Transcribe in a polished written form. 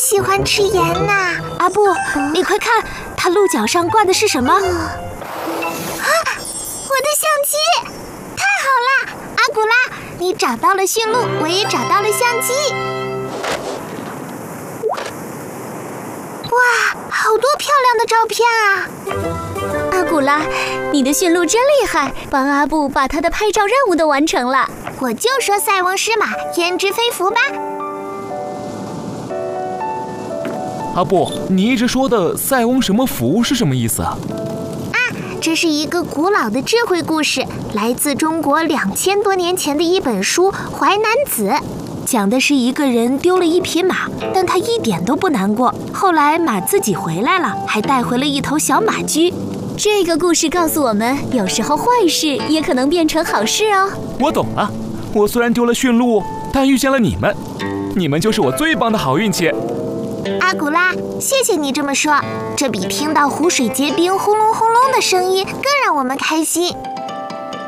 喜欢吃盐呐。 阿布，你快看，它鹿角上挂的是什么？ 我的相机！太好了，阿古拉，你找到了驯鹿，我也找到了相机。哇，好多漂亮的照片啊！ 阿古拉，你的驯鹿真厉害，帮阿布把他的拍照任务都完成了。 我就说塞翁失马，焉知非福吧。 阿布，你一直说的塞翁什么福是什么意思啊？ 这是一个古老的智慧故事，来自中国2000多年前的一本书《淮南子》， 讲的是一个人丢了一匹马，但他一点都不难过。后来马自己回来了，还带回了一头小马驹。这个故事告诉我们，有时候坏事也可能变成好事哦。 我懂了，我虽然丢了驯鹿，但遇见了你们，你们就是我最棒的好运气。 阿古拉，谢谢你这么说，这比听到湖水结冰轰隆轰隆的声音更让我们开心。